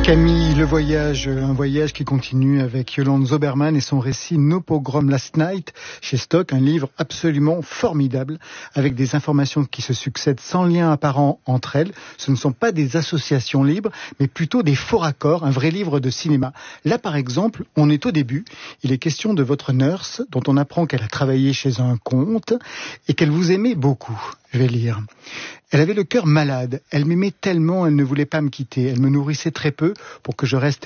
Camille, le voyage, un voyage qui continue avec Yolande Zoberman et son récit No Pogrom Last Night chez Stock, un livre absolument formidable avec des informations qui se succèdent sans lien apparent entre elles. Ce ne sont pas des associations libres, mais plutôt des faux raccords, un vrai livre de cinéma. Là, par exemple, on est au début. Il est question de votre nurse, dont on apprend qu'elle a travaillé chez un comte et qu'elle vous aimait beaucoup. Je vais lire. Elle avait le cœur malade. Elle m'aimait tellement, elle ne voulait pas me quitter. Elle me nourrissait très peu pour que je reste